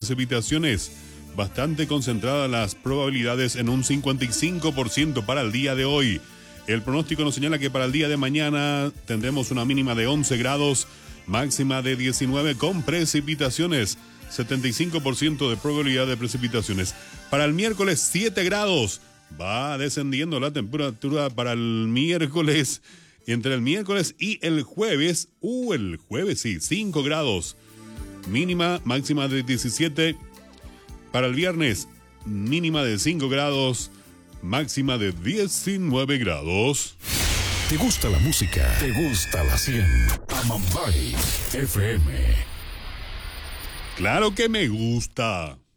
precipitaciones. Bastante concentradas las probabilidades en un 55% para el día de hoy. El pronóstico nos señala que para el día de mañana tendremos una mínima de 11 grados, máxima de 19 con precipitaciones. 75% de probabilidad de precipitaciones. Para el miércoles 7 grados. Va descendiendo la temperatura para el miércoles. Entre el miércoles y el jueves. El jueves sí, 5 grados. Mínima, máxima de 17. Para el viernes, mínima de 5 grados. Máxima de 19 grados. ¿Te gusta la música? ¿Te gusta la 100? Amambay FM. Claro que me gusta.